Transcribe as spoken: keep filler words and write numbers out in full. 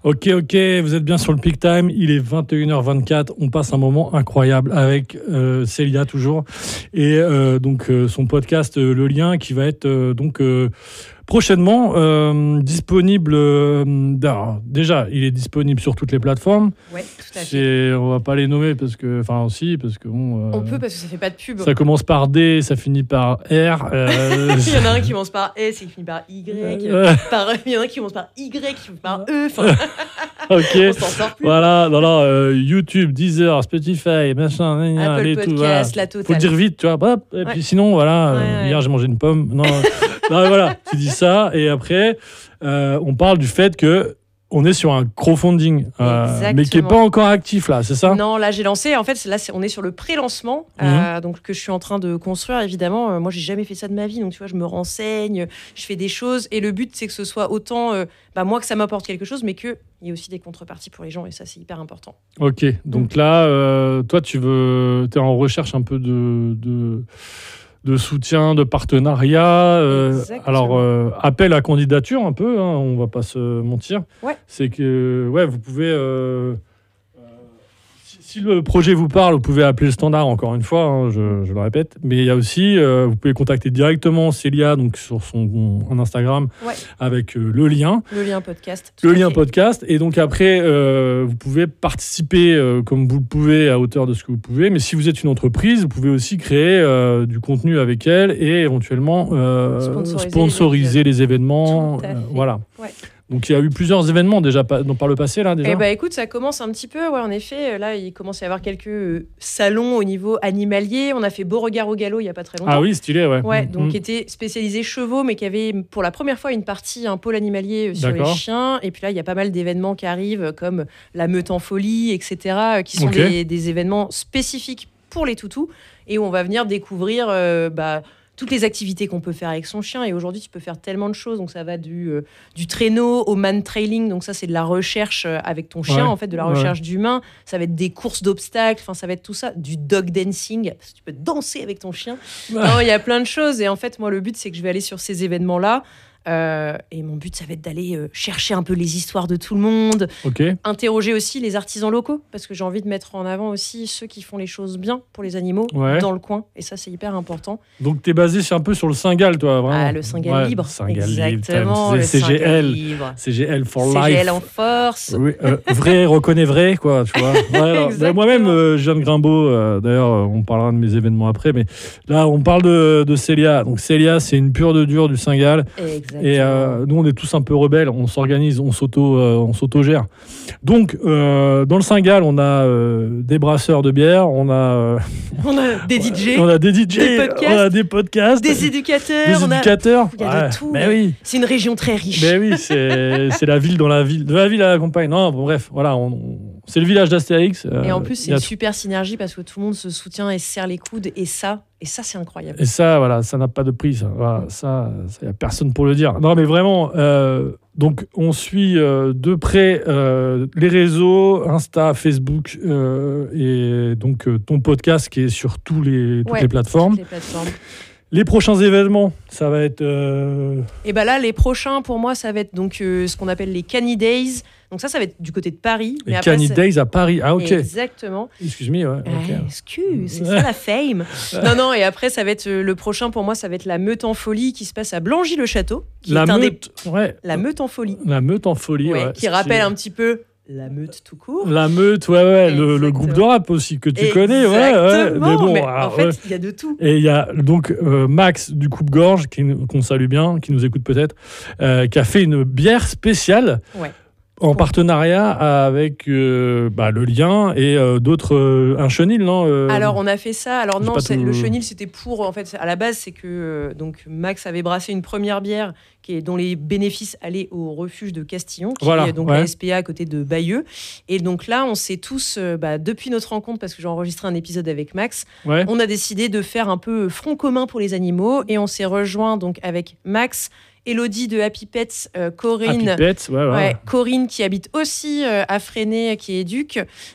Ok, ok, vous êtes bien sur le Peak Time, il est vingt et une heures vingt-quatre, on passe un moment incroyable avec euh, Célia toujours, et euh, donc euh, son podcast euh, Le Lien qui va être euh, donc euh, prochainement euh, disponible, euh, alors, déjà il est disponible sur toutes les plateformes, ouais, tout à fait. C'est, on va pas les nommer parce que, enfin aussi, parce que bon... Euh, on peut parce que ça fait pas de pub. Ça commence par D, ça finit par R. Euh, il y en a un qui commence par S et qui finit par Y. Euh, par, il y en a un qui commence par Y, qui finit par E. Ok. On s'en sort plus. Voilà, non, non, euh, YouTube, Deezer, Spotify, machin, Apple et Podcast, tout, voilà. la totale. Faut le dire vite, tu vois. Hop, et ouais. puis sinon, voilà, ouais, euh, ouais. hier j'ai mangé une pomme. Non, non voilà, tu dis ça, et après, euh, on parle du fait que on est sur un crowdfunding, euh, mais qui n'est pas encore actif là, c'est ça ? Non, là j'ai lancé. En fait, là c'est, on est sur le pré-lancement, mmh. euh, donc que je suis en train de construire. Évidemment, euh, moi j'ai jamais fait ça de ma vie, donc tu vois, je me renseigne, je fais des choses, et le but c'est que ce soit autant euh, bah, moi que ça m'apporte quelque chose, mais que il y ait aussi des contreparties pour les gens, et ça c'est hyper important. Ok, donc mmh. là, euh, toi tu veux, t'es en recherche un peu de. de... de soutien, de partenariat. Euh, alors, euh, appel à candidature un peu, hein, on va pas se mentir. Ouais. C'est que ouais, vous pouvez... Euh, euh, si, si le projet vous parle, vous pouvez appeler le standard, encore une fois, hein, je, je le répète. Mais il y a aussi, euh, vous pouvez contacter directement Célia donc, sur son un Instagram ouais. avec euh, le lien. Le lien podcast. Le lien fait. podcast. Et donc après, euh, vous pouvez participer euh, comme vous le pouvez à hauteur de ce que vous pouvez. Mais si vous êtes une entreprise, vous pouvez aussi créer euh, du contenu avec elle et éventuellement euh, sponsoriser, sponsoriser les, les événements. Euh, voilà. Ouais. Donc il y a eu plusieurs événements déjà par le passé là déjà. Eh bah écoute, ça commence un petit peu, ouais, en effet. Là, il commence à y avoir quelques euh, salons au niveau animalier. On a fait Beauregard au galop il y a pas très longtemps. Ah oui, stylé, ouais. Ouais, mmh. donc qui était spécialisé chevaux, mais qui avait pour la première fois une partie, un pôle animalier sur D'accord. les chiens. Et puis là, il y a pas mal d'événements qui arrivent, comme la meute en folie, et cetera, qui sont okay. des, des événements spécifiques pour les toutous et où on va venir découvrir. Euh, bah, toutes les activités qu'on peut faire avec son chien. Et aujourd'hui, tu peux faire tellement de choses. Donc, ça va du, euh, du traîneau au man-trailing. Donc, ça, c'est de la recherche avec ton chien, ouais. en fait, de la recherche ouais. d'humains. Ça va être des courses d'obstacles. Enfin, ça va être tout ça. Du dog dancing, parce que tu peux danser avec ton chien. Ouais. Non, il y a plein de choses. Et en fait, moi, le but, c'est que je vais aller sur ces événements-là. Euh, et mon but, ça va être d'aller euh, chercher un peu les histoires de tout le monde, okay. interroger aussi les artisans locaux, parce que j'ai envie de mettre en avant aussi ceux qui font les choses bien pour les animaux ouais. dans le coin, et ça, c'est hyper important. Donc, tu es basé sur un peu sur le Singal, toi, vraiment. Ah, le Singal ouais, libre. Singal Exactement, libre. le C G L, libre. C G L for C G L life. C G L en force. Oui, euh, vrai, reconnais vrai, quoi, tu vois. Ouais, alors, moi-même, euh, je viens de Grimbaud, euh, d'ailleurs, on parlera de mes événements après, mais là, on parle de, de Célia. Donc, Célia, c'est une pure de dure du Singal. Exactement. Et euh, nous, on est tous un peu rebelles, on s'organise, on s'auto, euh, on s'autogère. Donc, euh, dans le Singal, on a euh, des brasseurs de bière, on a, euh, on a des D J, on a des D J, des podcasts, on a des podcasts, des éducateurs, des éducateurs. Il y a de tout. Mais oui. C'est une région très riche. Mais oui, c'est, c'est la ville dans la ville, de la ville à la campagne. Non, bon, bref, voilà, on, on, c'est le village d'Astérix. Euh, et en plus, c'est une super synergie parce que tout le monde se soutient et se serre les coudes, et ça. Et ça, c'est incroyable. Et ça, voilà, ça n'a pas de prix. Ça, voilà, ça, il n'y a personne pour le dire. Non, mais vraiment, euh, donc on suit euh, de près euh, les réseaux, Insta, Facebook, euh, et donc euh, ton podcast qui est sur tous les, toutes ouais, les plateformes. Toutes les plateformes. Les prochains événements, ça va être... Euh... Et bien là, les prochains, pour moi, ça va être donc, euh, ce qu'on appelle les Canny Days. Donc ça, ça va être du côté de Paris. Les Canny Days à Paris, ah ok. Exactement. Excuse-moi, ouais. Ah, okay. excuse, c'est ça la fame. non, non, et après, ça va être euh, le prochain, pour moi, ça va être la meute en folie qui se passe à Blangy-le-Château. Qui la est meute, un des... ouais. La meute en folie. La meute en folie, ouais. ouais qui rappelle un petit peu... La meute tout court. La meute, ouais, ouais, le, le groupe de rap aussi que tu Exactement. connais, ouais, ouais. Mais bon, mais alors, en fait, il ouais. y a de tout. Et il y a donc euh, Max du Coupe-Gorge, qui, qu'on salue bien, qui nous écoute peut-être, euh, qui a fait une bière spéciale. Ouais. En partenariat avec euh, bah, le Lien et euh, d'autres, euh, un chenil, non euh, Alors on a fait ça. Alors non, c'est, tout... le chenil c'était pour en fait à la base c'est que euh, donc Max avait brassé une première bière qui est dont les bénéfices allaient au refuge de Castillon, qui voilà, est donc ouais. la S P A à côté de Bayeux. Et donc là on s'est tous euh, bah, depuis notre rencontre, parce que j'ai enregistré un épisode avec Max, ouais. on a décidé de faire un peu front commun pour les animaux, et on s'est rejoint donc avec Max, Elodie de Happy Pets, euh, Corinne, Happy Pets, ouais, ouais. Ouais, Corinne qui habite aussi euh, à Fresnay, qui est éduque,